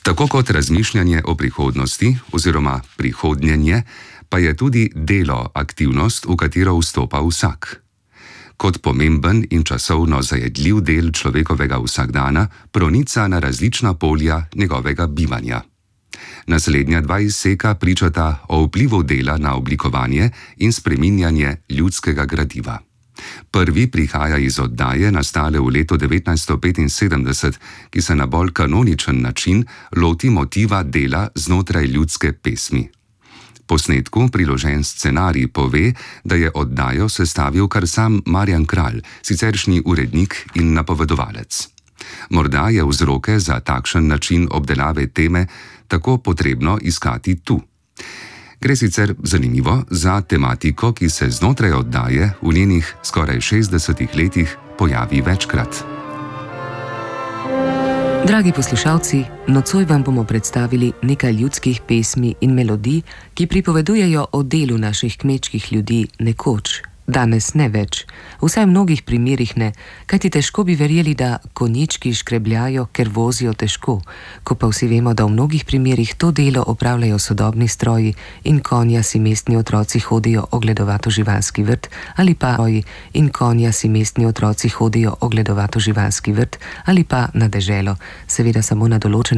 Tako kot razmišljanje o prihodnosti oziroma prihodnjenje, pa je tudi delo aktivnost, v katero vstopa vsak. Kot pomemben in časovno zajedljiv del človekovega vsakdana pronica na različna polja njegovega bivanja. Naslednja dva izseka pričata o vplivu dela na oblikovanje in spreminjanje ljudskega gradiva. Prvi prihaja iz oddaje, nastale v letu 1975, ki se na bolj kanoničen način loti motiva dela znotraj ljudske pesmi. Posnetku priložen scenarij pove, da je oddajo sestavil kar sam Marjan Kralj, siceršnji urednik in napovedovalec. Morda je vzroke za takšen način obdelave teme tako potrebno iskati tu. Gre sicer zanimivo za tematiko, ki se znotraj oddaje v njenih skoraj 60 letih pojavi večkrat. Dragi poslušalci, nocoj vam bomo predstavili nekaj ljudskih pesmi in melodij, ki pripovedujejo o delu naših kmečkih ljudi nekoč. Danes ne več, vsaj v mnogih primerih ne, kajti težko bi verjeli, da konjički škrebljajo, ker vozijo težko, ko pa vsi vemo, da v mnogih primerih to delo opravljajo sodobni stroji in konja si mestni otroci hodijo ogledovat v živalski vrt, ali pa na deželo, seveda samo na določen